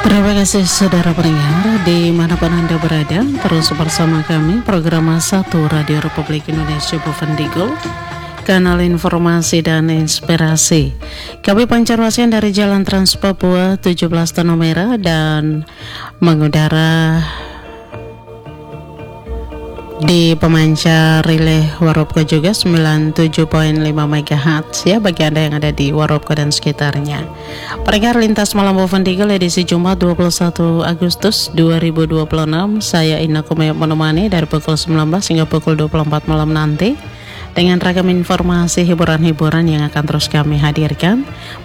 Terima kasih saudara pendengar dimanapun Anda berada. Terus bersama kami program 1 Radio Republik Indonesia Bovendigul, kanal informasi dan inspirasi. Kami pancarwasian dari Jalan Trans Papua 17 Tanah Merah dan mengudara di pemancar relay Warupko juga 97.5 MHz ya bagi Anda yang ada di Warupko dan sekitarnya. Pendengar lintas malam Bovendigul edisi Jumat 21 Agustus 2026. Saya Ina Kumaya menemani dari pukul 19 hingga pukul 24 malam nanti dengan ragam informasi hiburan-hiburan yang akan terus kami hadirkan